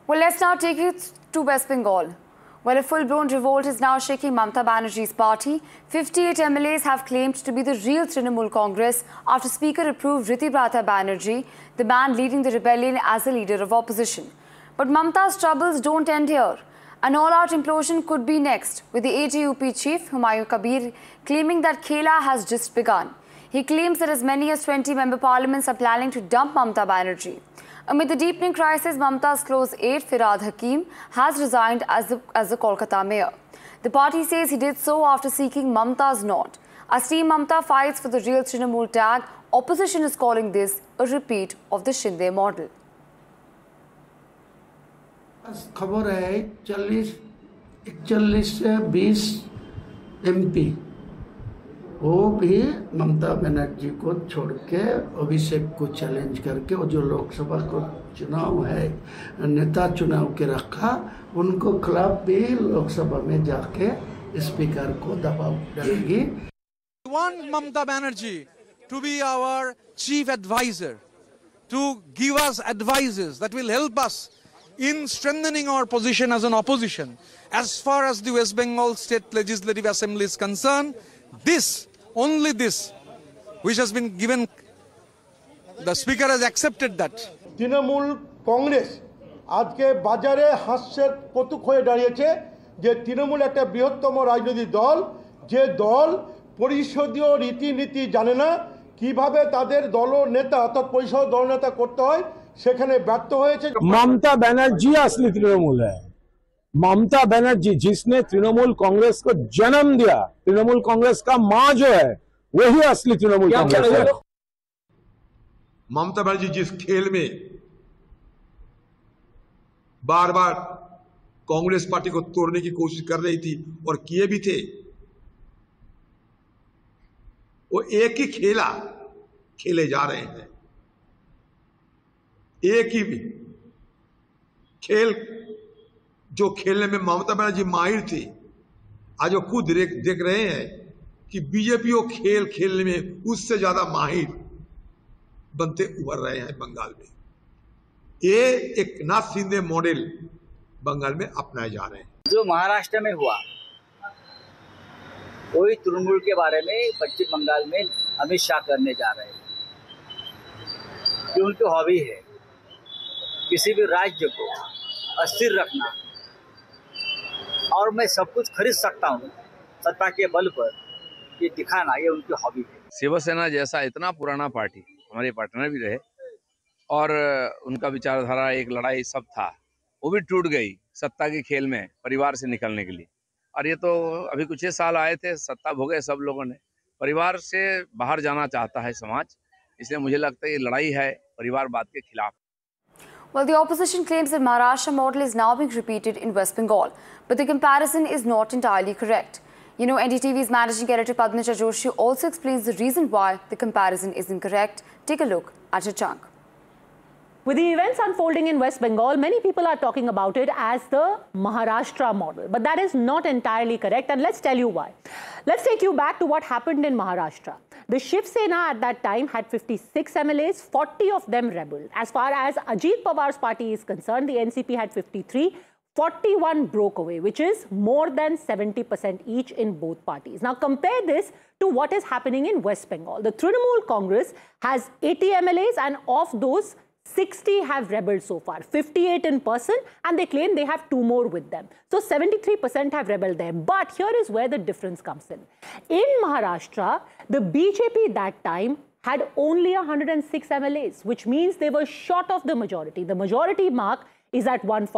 Well, let's now take it to West Bengal. Well, a full-blown revolt is now shaking Mamata Banerjee's party. 58 MLAs have claimed to be the real Trinamool Congress after Speaker approved Ritibrata Banerjee, the man leading the rebellion, as the leader of opposition. But Mamata's troubles don't end here. An all-out implosion could be next, with the AJUP chief, Humayun Kabir, claiming that Khela has just begun. He claims that as many as 20 member parliaments are planning to dump Mamata Banerjee. Amid the deepening crisis, Mamata's close aide, Firhad Hakim, has resigned as the Kolkata mayor. The party says he did so after seeking Mamata's nod. As Team Mamata fights for the real Trinamool tag, opposition is calling this a repeat of the Shinde model. खबर है 41 से 20 MP वो भी ममता बनर्जी को छोड़ के अभिषेक को challenge करके और जो लोकसभा को चुनाव है नेता चुनाव के रखा उनको खिलाफ भी लोकसभा में जाके स्पीकर को दबाव डालेगी. We want Mamata Banerjee to be our chief advisor, to give us advices that will help us in strengthening our position as an opposition. As far as the West Bengal State Legislative Assembly is concerned, only this, which has been given, the Speaker has accepted that. Trinamool Congress আজকে বাজারে হাস্যের কৌতুক হয়ে দাঁড়িয়েছে যে তৃণমূল একটা বৃহত্তম রাজনৈতিক দল যে দল পরিষদীয় রীতিনীতি জানে না কিভাবে তাদের দলনেতা অর্থাৎ পরিষদ দলনেতা করতে হয় সেখানে ব্যর্থ হয়েছে. ममता बनर्जी असली तृणमूल है. ममता बनर्जी जिसने तृणमूल कांग्रेस को जन्म दिया, तृणमूल कांग्रेस का मां जो है वही असली तृणमूल कांग्रेस है. ममता बनर्जी जिस खेल में बार बार कांग्रेस पार्टी को तोड़ने की कोशिश कर रही थी और किए भी थे, वो एक ही खेला खेले जा रहे हैं. एक ही खेल जो खेलने में ममता बनर्जी माहिर थी, आज वो खुद देख रहे हैं कि बीजेपी वो खेल खेलने में उससे ज्यादा माहिर बनते उभर रहे हैं बंगाल में. ये एक नाथ शिंदे मॉडल बंगाल में अपनाए जा रहे हैं. जो महाराष्ट्र में हुआ वही तृणमूल के बारे में पश्चिम बंगाल में अमित शाह करने जा रहे हैं. ये उनकी हॉबी है, किसी भी राज्य को अस्थिर रखना, और मैं सब कुछ खरीद सकता हूँ सत्ता के बल पर, ये दिखाना, ये उनकी हॉबी है. शिवसेना जैसा इतना पुराना पार्टी हमारे पार्टनर भी रहे और उनका विचारधारा एक लड़ाई सब था, वो भी टूट गई सत्ता के खेल में परिवार से निकलने के लिए. और ये तो अभी कुछ ही साल आए थे, सत्ता भोगे सब लोगों ने, परिवार से बाहर जाना चाहता है समाज. इसलिए मुझे लगता है ये लड़ाई है परिवारवाद के खिलाफ. Well, the opposition claims that Maharashtra model is now being repeated in West Bengal, but the comparison is not entirely correct. You know, NDTV's managing editor Padmaja Joshi also explains the reason why the comparison is incorrect. Take a look at her chunk. With the events unfolding in West Bengal, many people are talking about it as the Maharashtra model. But that is not entirely correct, and let's tell you why. Let's take you back to what happened in Maharashtra. The Shiv Sena at that time had 56 MLAs, 40 of them rebelled. As far as Ajit Pawar's party is concerned, the NCP had 53, 41 broke away, which is more than 70% each in both parties. Now compare this to what is happening in West Bengal. The Trinamool Congress has 80 MLAs, and of those, 60 have rebelled so far, 58 in person, and they claim they have 2 more with them. So 73% have rebelled there. But here is where the difference comes in. In Maharashtra, the BJP that time had only 106 MLAs, which means they were short of the majority. The majority mark is at 140.